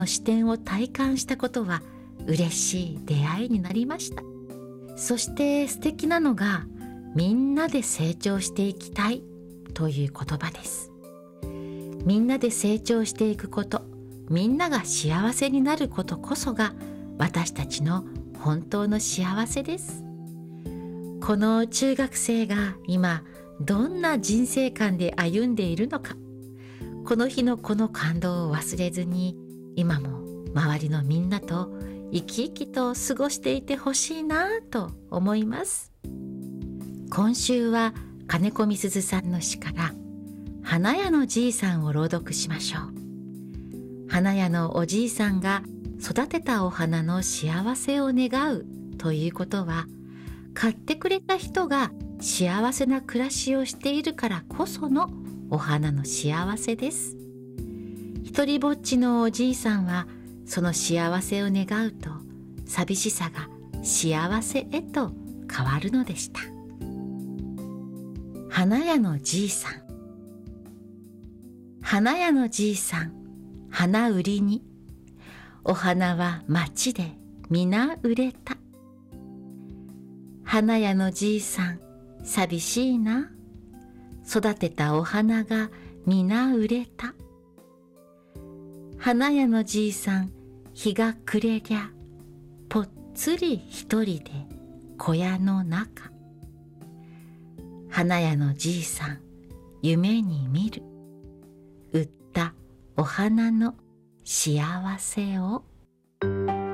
視点を体感したことは嬉しい出会いになりました。そして素敵なのが、みんなで成長していきたいという言葉です。みんなで成長していくこと、みんなが幸せになることこそが私たちの本当の幸せです。この中学生が今どんな人生観で歩んでいるのか、この日のこの感動を忘れずに、今も周りのみんなと生き生きと過ごしていてほしいなと思います。今週は金子みすずさんの詩から花屋のじいさんを朗読しましょう。花屋のおじいさんが育てたお花の幸せを願うということは、買ってくれた人が幸せな暮らしをしているからこそのお花の幸せです。一人ぼっちのおじいさんはその幸せを願うと、寂しさが幸せへと変わるのでした。花屋のじいさん。花屋のじいさん、花売りに、お花は町で皆売れた。花屋のじいさん、寂しいな。育てたお花が皆売れた。花屋のじいさん、日が暮れりゃ、ぽっつり一人で小屋の中。花屋のじいさん、夢に見る。売ったお花の幸せを。